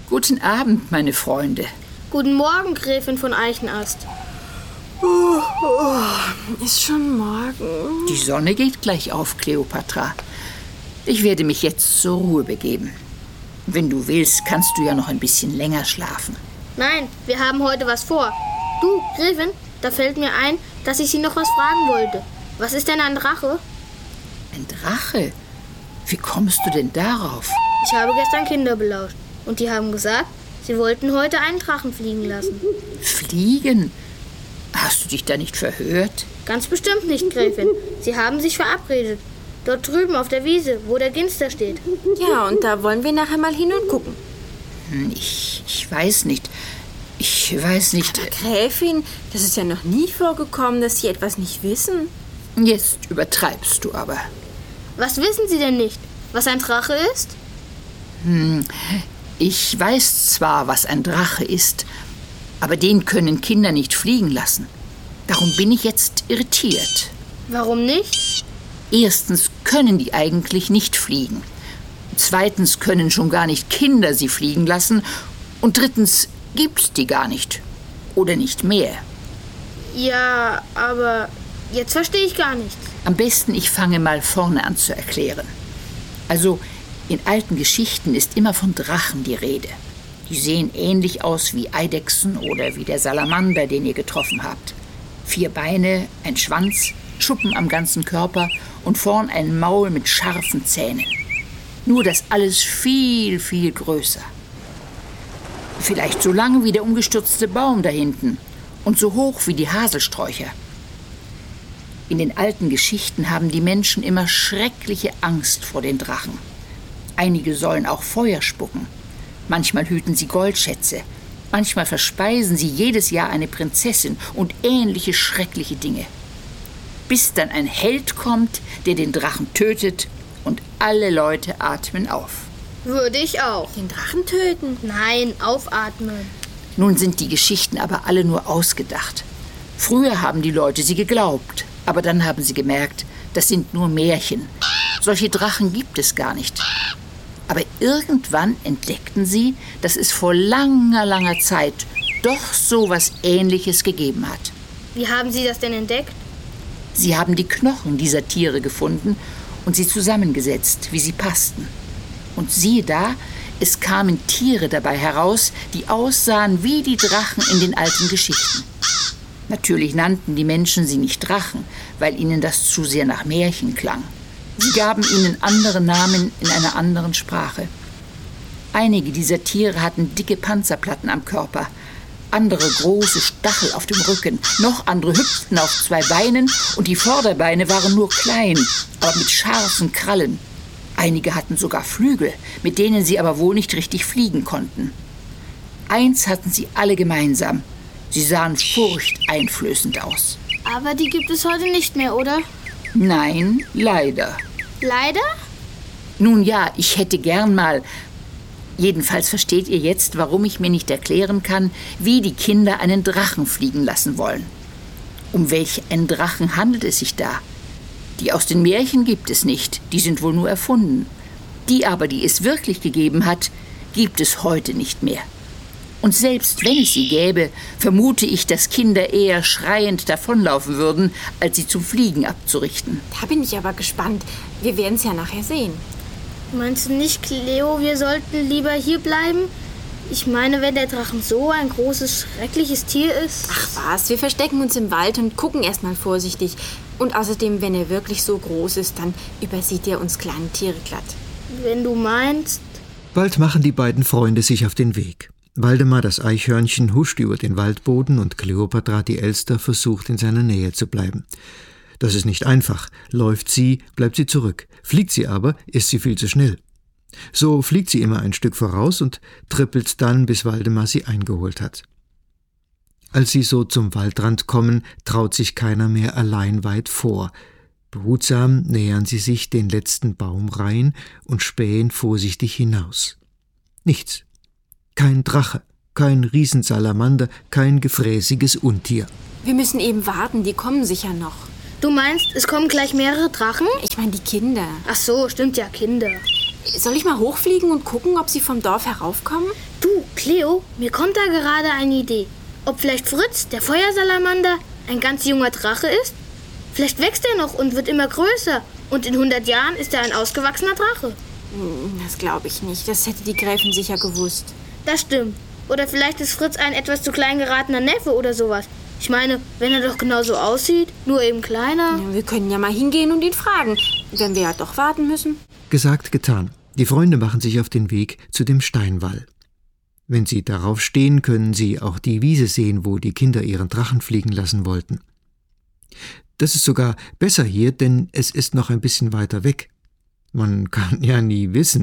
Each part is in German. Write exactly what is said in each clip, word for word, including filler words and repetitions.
Guten Abend, meine Freunde. Guten Morgen, Gräfin von Eichenast. Oh, oh, ist schon morgen. Die Sonne geht gleich auf, Kleopatra. Ich werde mich jetzt zur Ruhe begeben. Wenn du willst, kannst du ja noch ein bisschen länger schlafen. Nein, wir haben heute was vor. Du, Gräfin, da fällt mir ein, dass ich Sie noch was fragen wollte. Was ist denn ein Drache? Ein Drache? Wie kommst du denn darauf? Ich habe gestern Kinder belauscht und die haben gesagt, sie wollten heute einen Drachen fliegen lassen. Fliegen? Hast du dich da nicht verhört? Ganz bestimmt nicht, Gräfin. Sie haben sich verabredet. Dort drüben auf der Wiese, wo der Ginster steht. Ja, und da wollen wir nachher mal hin und gucken. Ich, ich weiß nicht. Ich weiß nicht. Aber Gräfin, das ist ja noch nie vorgekommen, dass Sie etwas nicht wissen. Jetzt übertreibst du aber. Was wissen Sie denn nicht? Was ein Drache ist? Hm, ich weiß zwar, was ein Drache ist, aber den können Kinder nicht fliegen lassen. Darum bin ich jetzt irritiert. Warum nicht? Erstens können die eigentlich nicht fliegen. Zweitens können schon gar nicht Kinder sie fliegen lassen. Und drittens gibt's die gar nicht. Oder nicht mehr. Ja, aber jetzt verstehe ich gar nichts. Am besten, ich fange mal vorne an zu erklären. Also, in alten Geschichten ist immer von Drachen die Rede. Die sehen ähnlich aus wie Eidechsen oder wie der Salamander, den ihr getroffen habt. Vier Beine, ein Schwanz, Schuppen am ganzen Körper und vorn ein Maul mit scharfen Zähnen. Nur das alles viel, viel größer. Vielleicht so lang wie der umgestürzte Baum da hinten und so hoch wie die Haselsträucher. In den alten Geschichten haben die Menschen immer schreckliche Angst vor den Drachen. Einige sollen auch Feuer spucken. Manchmal hüten sie Goldschätze. Manchmal verspeisen sie jedes Jahr eine Prinzessin und ähnliche schreckliche Dinge. Bis dann ein Held kommt, der den Drachen tötet und alle Leute atmen auf. Würde ich auch. Den Drachen töten? Nein, aufatmen. Nun sind die Geschichten aber alle nur ausgedacht. Früher haben die Leute sie geglaubt, aber dann haben sie gemerkt, das sind nur Märchen. Solche Drachen gibt es gar nicht. Aber irgendwann entdeckten sie, dass es vor langer, langer Zeit doch so was Ähnliches gegeben hat. Wie haben Sie das denn entdeckt? Sie haben die Knochen dieser Tiere gefunden und sie zusammengesetzt, wie sie passten. Und siehe da, es kamen Tiere dabei heraus, die aussahen wie die Drachen in den alten Geschichten. Natürlich nannten die Menschen sie nicht Drachen, weil ihnen das zu sehr nach Märchen klang. Sie gaben ihnen andere Namen in einer anderen Sprache. Einige dieser Tiere hatten dicke Panzerplatten am Körper, andere große Stachel auf dem Rücken, noch andere hüpften auf zwei Beinen und die Vorderbeine waren nur klein, aber mit scharfen Krallen. Einige hatten sogar Flügel, mit denen sie aber wohl nicht richtig fliegen konnten. Eins hatten sie alle gemeinsam: sie sahen furchteinflößend aus. Aber die gibt es heute nicht mehr, oder? Nein, leider. Leider? Nun ja, ich hätte gern mal... Jedenfalls versteht ihr jetzt, warum ich mir nicht erklären kann, wie die Kinder einen Drachen fliegen lassen wollen. Um welch einen Drachen handelt es sich da? Die aus den Märchen gibt es nicht, die sind wohl nur erfunden. Die aber, die es wirklich gegeben hat, gibt es heute nicht mehr. Und selbst wenn es sie gäbe, vermute ich, dass Kinder eher schreiend davonlaufen würden, als sie zum Fliegen abzurichten. Da bin ich aber gespannt. Wir werden es ja nachher sehen. Meinst du nicht, Cleo, wir sollten lieber hier bleiben? Ich meine, wenn der Drachen so ein großes, schreckliches Tier ist... Ach was, wir verstecken uns im Wald und gucken erstmal vorsichtig. Und außerdem, wenn er wirklich so groß ist, dann übersieht er uns kleine Tiere glatt. Wenn du meinst... Bald machen die beiden Freunde sich auf den Weg. Waldemar, das Eichhörnchen, huscht über den Waldboden und Kleopatra, die Elster, versucht in seiner Nähe zu bleiben. Das ist nicht einfach. Läuft sie, bleibt sie zurück. Fliegt sie aber, ist sie viel zu schnell. So fliegt sie immer ein Stück voraus und trippelt dann, bis Waldemar sie eingeholt hat. Als sie so zum Waldrand kommen, traut sich keiner mehr allein weit vor. Behutsam nähern sie sich den letzten Baumreihen und spähen vorsichtig hinaus. Nichts. Kein Drache, kein Riesensalamander, kein gefräßiges Untier. Wir müssen eben warten, die kommen sicher noch. Du meinst, es kommen gleich mehrere Drachen? Ich meine die Kinder. Ach so, stimmt ja, Kinder. Soll ich mal hochfliegen und gucken, ob sie vom Dorf heraufkommen? Du, Cleo, mir kommt da gerade eine Idee. Ob vielleicht Fritz, der Feuersalamander, ein ganz junger Drache ist? Vielleicht wächst er noch und wird immer größer. Und in hundert Jahren ist er ein ausgewachsener Drache. Das glaube ich nicht. Das hätte die Gräfin sicher gewusst. Das stimmt. Oder vielleicht ist Fritz ein etwas zu klein geratener Neffe oder sowas. Ich meine, wenn er doch genauso aussieht, nur eben kleiner. Ja, wir können ja mal hingehen und ihn fragen, wenn wir ja doch warten müssen. Gesagt, getan. Die Freunde machen sich auf den Weg zu dem Steinwall. Wenn sie darauf stehen, können sie auch die Wiese sehen, wo die Kinder ihren Drachen fliegen lassen wollten. Das ist sogar besser hier, denn es ist noch ein bisschen weiter weg. Man kann ja nie wissen.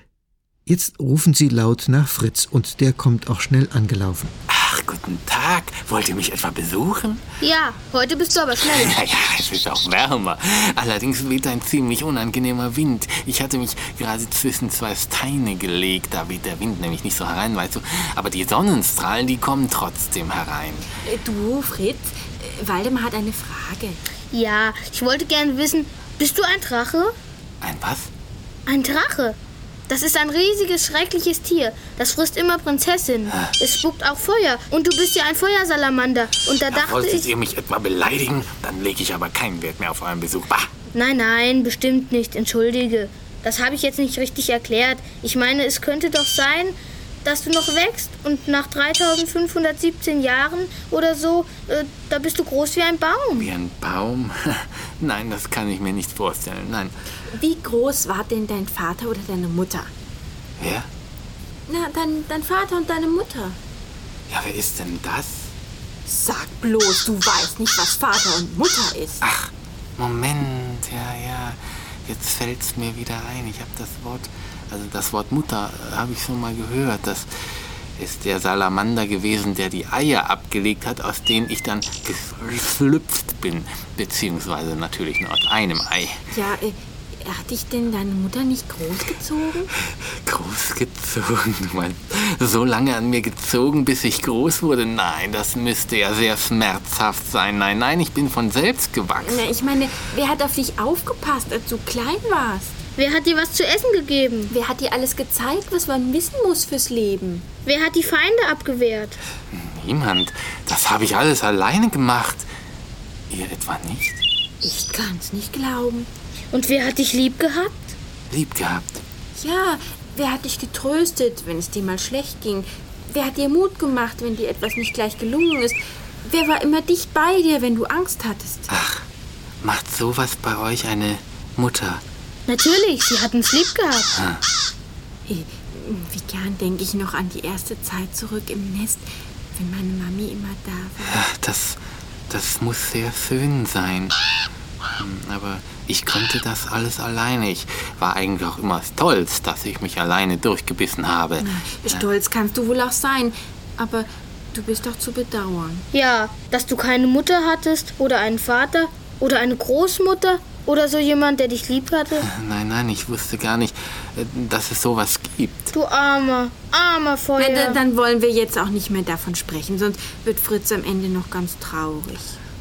Jetzt rufen sie laut nach Fritz und der kommt auch schnell angelaufen. Ach, guten Tag. Wollt ihr mich etwa besuchen? Ja, heute bist du aber schneller. Ja, ja, es ist auch wärmer. Allerdings weht ein ziemlich unangenehmer Wind. Ich hatte mich gerade zwischen zwei Steine gelegt. Da weht der Wind nämlich nicht so herein, weißt du. Aber die Sonnenstrahlen, die kommen trotzdem herein. Äh, Du, Fritz, äh, Waldemar hat eine Frage. Ja, ich wollte gerne wissen, bist du ein Drache? Ein was? Ein Drache. Das ist ein riesiges, schreckliches Tier. Das frisst immer Prinzessinnen. Es spuckt auch Feuer. Und du bist ja ein Feuersalamander. Und da Da dachte wolltet ich... ihr mich etwa beleidigen? Dann lege ich aber keinen Wert mehr auf euren Besuch. Bah! Nein, nein, bestimmt nicht. Entschuldige. Das habe ich jetzt nicht richtig erklärt. Ich meine, es könnte doch sein, dass du noch wächst und nach dreitausendfünfhundertsiebzehn Jahren oder so, äh, da bist du groß wie ein Baum. Wie ein Baum? Nein, das kann ich mir nicht vorstellen. Nein. Wie groß war denn dein Vater oder deine Mutter? Wer? Na, dein, dein Vater und deine Mutter. Ja, wer ist denn das? Sag bloß, du weißt nicht, was Vater und Mutter ist. Ach, Moment, ja, ja. Jetzt fällt's mir wieder ein. Ich habe das Wort, also das Wort Mutter äh, habe ich schon mal gehört. Das ist der Salamander gewesen, der die Eier abgelegt hat, aus denen ich dann geschlüpft bin. Beziehungsweise natürlich nur aus einem Ei. Ja, äh, hat dich denn deine Mutter nicht großgezogen? Großgezogen? Du meinst, so lange an mir gezogen, bis ich groß wurde? Nein, das müsste ja sehr schmerzhaft sein. Nein, nein, ich bin von selbst gewachsen. Na, ich meine, wer hat auf dich aufgepasst, als du klein warst? Wer hat dir was zu essen gegeben? Wer hat dir alles gezeigt, was man wissen muss fürs Leben? Wer hat die Feinde abgewehrt? Niemand. Das habe ich alles alleine gemacht. Ihr etwa nicht? Ich kann's nicht glauben. Und wer hat dich lieb gehabt? Lieb gehabt. Ja, wer hat dich getröstet, wenn es dir mal schlecht ging? Wer hat dir Mut gemacht, wenn dir etwas nicht gleich gelungen ist? Wer war immer dicht bei dir, wenn du Angst hattest? Ach, macht sowas bei euch eine Mutter? Natürlich, sie hat uns lieb gehabt. Ah. Hey, wie gern denke ich noch an die erste Zeit zurück im Nest, wenn meine Mami immer da war. Ja, das, das muss sehr schön sein. Hm, Aber ich konnte das alles alleine. Ich war eigentlich auch immer stolz, dass ich mich alleine durchgebissen habe. Stolz kannst du wohl auch sein, aber du bist doch zu bedauern. Ja, dass du keine Mutter hattest oder einen Vater oder eine Großmutter oder so jemand, der dich lieb hatte. Nein, nein, ich wusste gar nicht, äh, dass es sowas gibt. Du armer, armer Feuer. Na, da- dann wollen wir jetzt auch nicht mehr davon sprechen, sonst wird Fritz am Ende noch ganz traurig.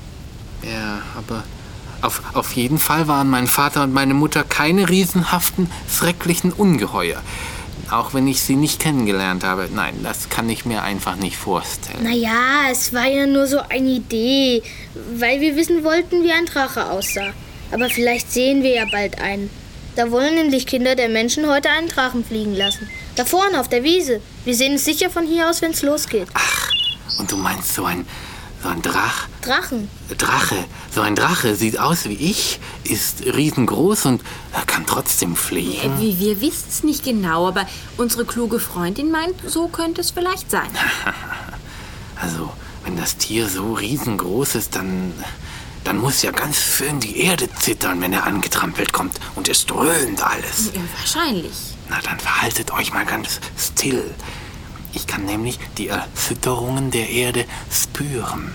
Ja, aber auf, auf jeden Fall waren mein Vater und meine Mutter keine riesenhaften, schrecklichen Ungeheuer. Auch wenn ich sie nicht kennengelernt habe. Nein, das kann ich mir einfach nicht vorstellen. Naja, es war ja nur so eine Idee, weil wir wissen wollten, wie ein Drache aussah. Aber vielleicht sehen wir ja bald einen. Da wollen nämlich Kinder der Menschen heute einen Drachen fliegen lassen. Da vorne auf der Wiese. Wir sehen es sicher von hier aus, wenn es losgeht. Ach, und du meinst so ein, so ein Drach? Drachen. Drache. So ein Drache sieht aus wie ich, ist riesengroß und er kann trotzdem fliegen. Äh, wie- Wir wissen es nicht genau, aber unsere kluge Freundin meint, so könnte es vielleicht sein. Also, wenn das Tier so riesengroß ist, dann, dann muss ja ganz schön die Erde zittern, wenn er angetrampelt kommt. Und es dröhnt alles. Ja, wahrscheinlich. Na, dann verhaltet euch mal ganz still. Ich kann nämlich die Erschütterungen der Erde spüren.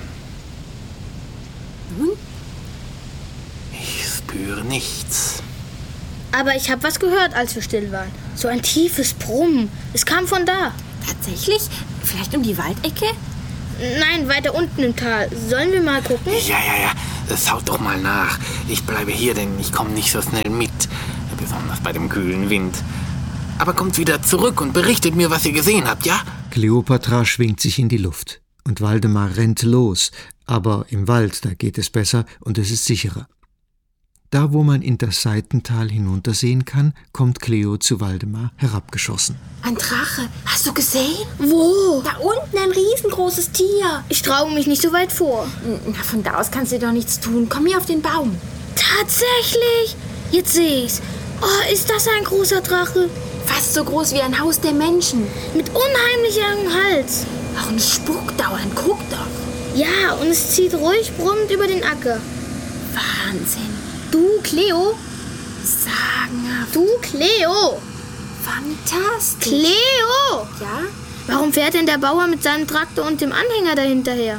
Nun? Ich spüre nichts. Aber ich habe was gehört, als wir still waren. So ein tiefes Brummen. Es kam von da. Tatsächlich? Vielleicht um die Waldecke? Nein, weiter unten im Tal. Sollen wir mal gucken? Ja, ja, ja. Schaut doch mal nach. Ich bleibe hier, denn ich komme nicht so schnell mit. Besonders bei dem kühlen Wind. Aber kommt wieder zurück und berichtet mir, was ihr gesehen habt, ja? Kleopatra schwingt sich in die Luft und Waldemar rennt los, aber im Wald, da geht es besser und es ist sicherer. Da, wo man in das Seitental hinuntersehen kann, kommt Cleo zu Waldemar herabgeschossen. Ein Drache. Hast du gesehen? Wo? Da unten ein riesengroßes Tier. Ich traue mich nicht so weit vor. Na, von da aus kannst du doch nichts tun. Komm hier auf den Baum. Tatsächlich? Jetzt sehe ich's. Oh, ist das ein großer Drache? Fast so groß wie ein Haus der Menschen. Mit unheimlich langem Hals. Auch ein spuckt dauernd. Guck doch. Ja, und es zieht ruhig brummend über den Acker. Wahnsinn. Du, Cleo? Sagenhaft. Du, Cleo? Fantastisch. Cleo! Ja? Warum fährt denn der Bauer mit seinem Traktor und dem Anhänger dahinterher?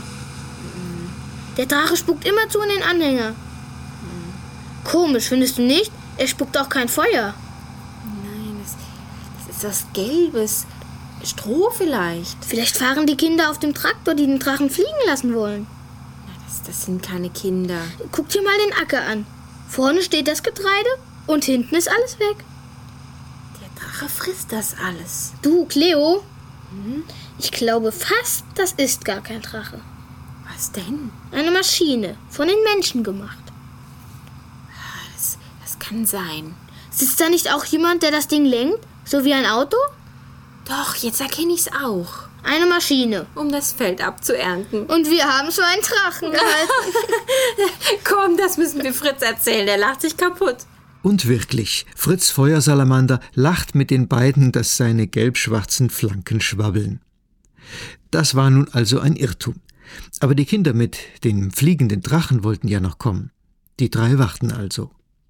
Der Drache spuckt immerzu in den Anhänger. Komisch, findest du nicht? Er spuckt auch kein Feuer. Nein, das, das ist was Gelbes. Stroh vielleicht. Vielleicht fahren die Kinder auf dem Traktor, die den Drachen fliegen lassen wollen. Das, das sind keine Kinder. Guck dir mal den Acker an. Vorne steht das Getreide und hinten ist alles weg. Der Drache frisst das alles. Du, Cleo? Hm? Ich glaube fast, das ist gar kein Drache. Was denn? Eine Maschine, von den Menschen gemacht. Das, das kann sein. Sitzt da nicht auch jemand, der das Ding lenkt? So wie ein Auto? Doch, jetzt erkenne ich's auch. Eine Maschine. Um das Feld abzuernten. Und wir haben so einen Drachen gehalten. Komm, das müssen wir Fritz erzählen. Der lacht sich kaputt. Und wirklich, Fritz Feuersalamander lacht mit den beiden, dass seine gelb-schwarzen Flanken schwabbeln. Das war nun also ein Irrtum. Aber die Kinder mit dem fliegenden Drachen wollten ja noch kommen. Die drei warten also.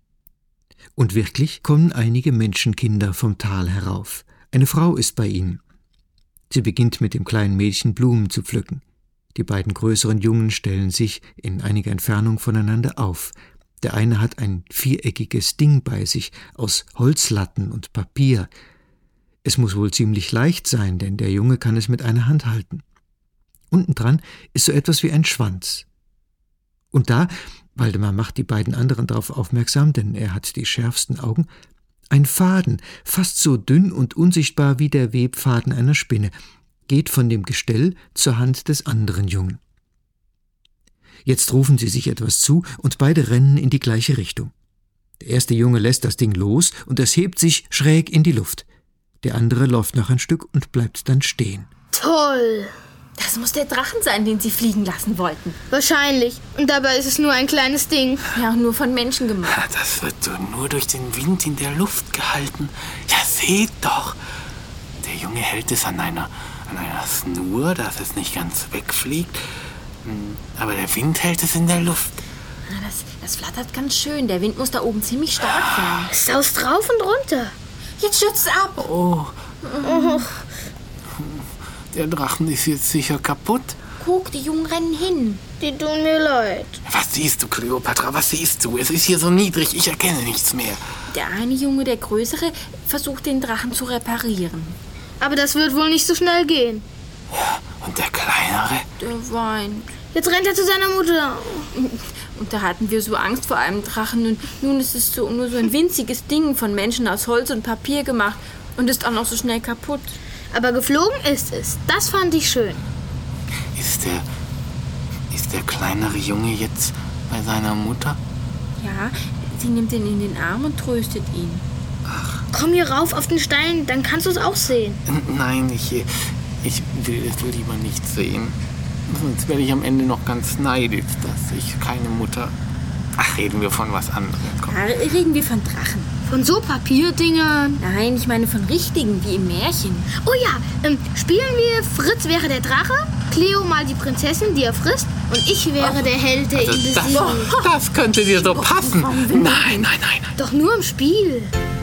Und wirklich kommen einige Menschenkinder vom Tal herauf. Eine Frau ist bei ihnen. Sie beginnt mit dem kleinen Mädchen Blumen zu pflücken. Die beiden größeren Jungen stellen sich in einiger Entfernung voneinander auf. Der eine hat ein viereckiges Ding bei sich aus Holzlatten und Papier. Es muss wohl ziemlich leicht sein, denn der Junge kann es mit einer Hand halten. Unten dran ist so etwas wie ein Schwanz. Und da, Waldemar macht die beiden anderen darauf aufmerksam, denn er hat die schärfsten Augen, ein Faden, fast so dünn und unsichtbar wie der Webfaden einer Spinne, geht von dem Gestell zur Hand des anderen Jungen. Jetzt rufen sie sich etwas zu und beide rennen in die gleiche Richtung. Der erste Junge lässt das Ding los und es hebt sich schräg in die Luft. Der andere läuft noch ein Stück und bleibt dann stehen. Toll! Das muss der Drachen sein, den sie fliegen lassen wollten. Wahrscheinlich. Und dabei ist es nur ein kleines Ding. Ja, und nur von Menschen gemacht. Ja, das wird so nur durch den Wind in der Luft gehalten. Ja, seht doch. Der Junge hält es an einer, an einer Schnur, dass es nicht ganz wegfliegt. Aber der Wind hält es in der Luft. Ja, das, das flattert ganz schön. Der Wind muss da oben ziemlich stark sein. Es saust rauf und runter. Jetzt stürzt es ab. Oh. Oh. Der Drachen ist jetzt sicher kaputt. Guck, die Jungen rennen hin. Die tun mir leid. Was siehst du, Kleopatra? Was siehst du? Es ist hier so niedrig, ich erkenne nichts mehr. Der eine Junge, der Größere, versucht den Drachen zu reparieren. Aber das wird wohl nicht so schnell gehen. Ja, und der Kleinere? Der weint. Jetzt rennt er zu seiner Mutter. Und da hatten wir so Angst vor einem Drachen. Und nun ist es so, nur so ein winziges Ding von Menschen aus Holz und Papier gemacht. Und ist auch noch so schnell kaputt. Aber geflogen ist es. Das fand ich schön. Ist der, ist der kleinere Junge jetzt bei seiner Mutter? Ja, sie nimmt ihn in den Arm und tröstet ihn. Ach. Komm hier rauf auf den Stein, dann kannst du es auch sehen. Nein, ich, ich will es lieber nicht sehen. Sonst werde ich am Ende noch ganz neidisch, dass ich keine Mutter... Ach, reden wir von was anderem. Komm. Ja, reden wir von Drachen. Von so Papierdingern? Nein, ich meine von richtigen, wie im Märchen. Oh ja, ähm, spielen wir Fritz wäre der Drache, Cleo mal die Prinzessin, die er frisst, und ich wäre der Held, der ihn Also das, besiegt. das könnte dir so passen. Nein, nein, nein, nein. Doch nur im Spiel.